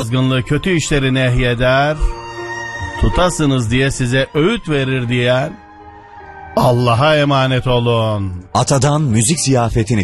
azgınlığı, kötü işleri nehyeder, tutasınız diye size öğüt verir diyen Allah'a emanet olun. Atadan müzik ziyafetini